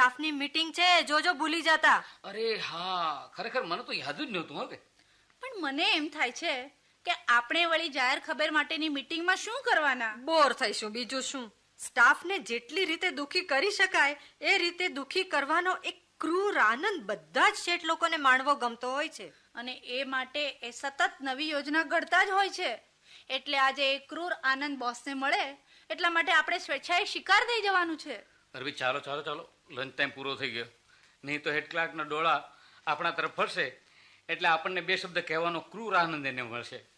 સ્ટાફની મીટિંગ છે, જોજો ભૂલી જતા. અરે હા, ખરેખર મને તો યાદ જ નહોતું. હવે પણ મને એમ થાય છે કે આપણે વળી જાહેર ખબર માટેની મીટિંગમાં શું કરવાના? બોર થઈશું, બીજું શું. સ્ટાફને જેટલી રીતે દુખી કરી શકાય એ રીતે દુખી કરવાનો એક ક્રૂર આનંદ બધા જ શેઠ લોકોને માણવો ગમતો હોય છે. અને એ માટે એ સતત નવી યોજના ઘડતા જ હોય છે. એટલે આજે એ ક્રૂર આનંદ બોસને મળે એટલા માટે આપણે સ્વેચ્છાએ શિકાર થઈ જવાનું છે. અરવી, ચાલો ચાલો ચાલો, લંચ ટાઈમ પૂરો થઈ ગયો. નહીં તો હેડ ક્લાર્કના ડોળા આપણા તરફ ફરશે એટલે આપણને બે શબ્દ કહેવાનો ક્રૂર આનંદ એને મળશે.